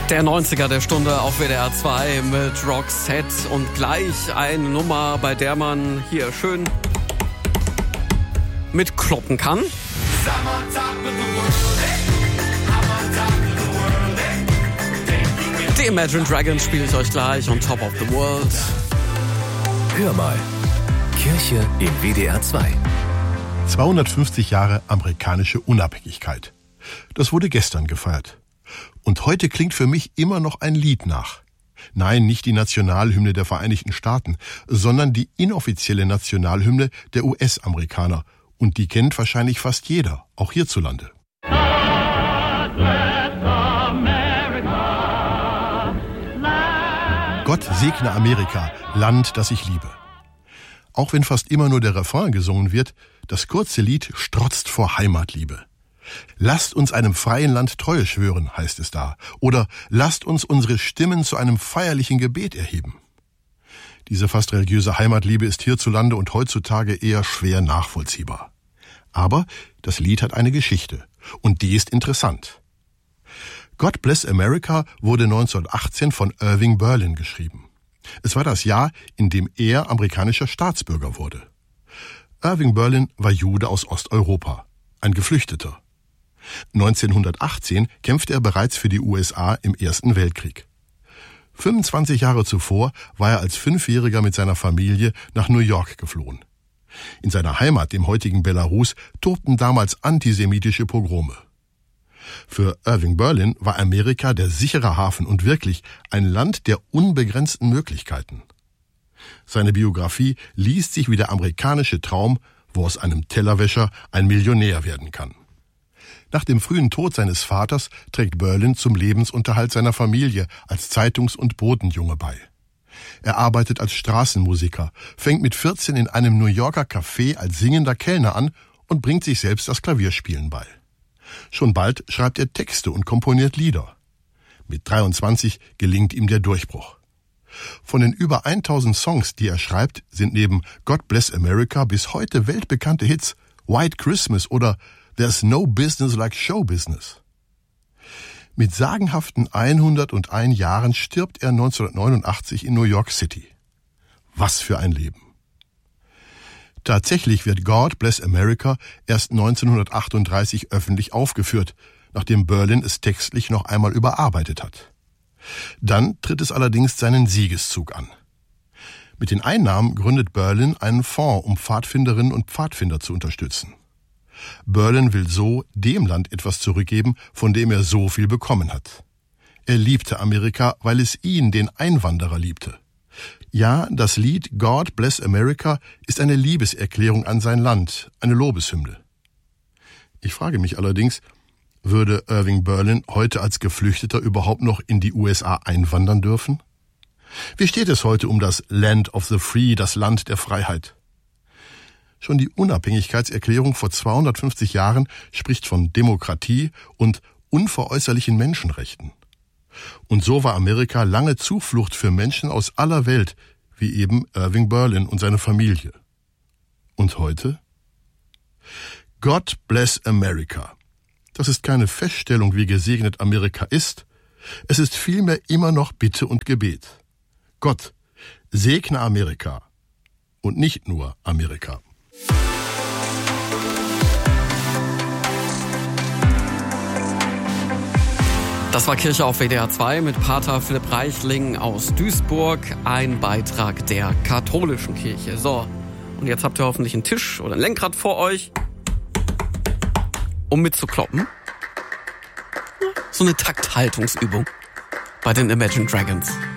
Der 90er der Stunde auf WDR 2 mit Roxette und gleich eine Nummer, bei der man hier schön mitkloppen kann. Die Imagine Dragons spiele ich euch gleich on Top of the World. Hör mal, Kirche im WDR 2. 250 Jahre amerikanische Unabhängigkeit. Das wurde gestern gefeiert. Und heute klingt für mich immer noch ein Lied nach. Nein, nicht die Nationalhymne der Vereinigten Staaten, sondern die inoffizielle Nationalhymne der US-Amerikaner. Und die kennt wahrscheinlich fast jeder, auch hierzulande. Gott segne Amerika, Land, das ich liebe. Auch wenn fast immer nur der Refrain gesungen wird, das kurze Lied strotzt vor Heimatliebe. Lasst uns einem freien Land Treue schwören, heißt es da. Oder lasst uns unsere Stimmen zu einem feierlichen Gebet erheben. Diese fast religiöse Heimatliebe ist hierzulande und heutzutage eher schwer nachvollziehbar. Aber das Lied hat eine Geschichte. Und die ist interessant. God Bless America wurde 1918 von Irving Berlin geschrieben. Es war das Jahr, in dem er amerikanischer Staatsbürger wurde. Irving Berlin war Jude aus Osteuropa, ein Geflüchteter. 1918 kämpfte er bereits für die USA im Ersten Weltkrieg. 25 Jahre zuvor war er als 5-Jähriger mit seiner Familie nach New York geflohen. In seiner Heimat, dem heutigen Belarus, tobten damals antisemitische Pogrome. Für Irving Berlin war Amerika der sichere Hafen und wirklich ein Land der unbegrenzten Möglichkeiten. Seine Biografie liest sich wie der amerikanische Traum, wo aus einem Tellerwäscher ein Millionär werden kann. Nach dem frühen Tod seines Vaters trägt Berlin zum Lebensunterhalt seiner Familie als Zeitungs- und Botenjunge bei. Er arbeitet als Straßenmusiker, fängt mit 14 in einem New Yorker Café als singender Kellner an und bringt sich selbst das Klavierspielen bei. Schon bald schreibt er Texte und komponiert Lieder. Mit 23 gelingt ihm der Durchbruch. Von den über 1000 Songs, die er schreibt, sind neben God Bless America bis heute weltbekannte Hits White Christmas oder There's No Business Like Show Business. Mit sagenhaften 101 Jahren stirbt er 1989 in New York City. Was für ein Leben. Tatsächlich wird God Bless America erst 1938 öffentlich aufgeführt, nachdem Berlin es textlich noch einmal überarbeitet hat. Dann tritt es allerdings seinen Siegeszug an. Mit den Einnahmen gründet Berlin einen Fonds, um Pfadfinderinnen und Pfadfinder zu unterstützen. Berlin will so dem Land etwas zurückgeben, von dem er so viel bekommen hat. Er liebte Amerika, weil es ihn, den Einwanderer, liebte. Ja, das Lied God Bless America ist eine Liebeserklärung an sein Land, eine Lobeshymne. Ich frage mich allerdings, würde Irving Berlin heute als Geflüchteter überhaupt noch in die USA einwandern dürfen? Wie steht es heute um das Land of the Free, das Land der Freiheit? Schon die Unabhängigkeitserklärung vor 250 Jahren spricht von Demokratie und unveräußerlichen Menschenrechten. Und so war Amerika lange Zuflucht für Menschen aus aller Welt, wie eben Irving Berlin und seine Familie. Und heute? God bless America. Das ist keine Feststellung, wie gesegnet Amerika ist. Es ist vielmehr immer noch Bitte und Gebet. Gott, segne Amerika. Und nicht nur Amerika. Das war Kirche auf WDR 2 mit Pater Philipp Reichling aus Duisburg, ein Beitrag der katholischen Kirche. So, und jetzt habt ihr hoffentlich einen Tisch oder ein Lenkrad vor euch, um mitzukloppen. So eine Takthaltungsübung bei den Imagine Dragons.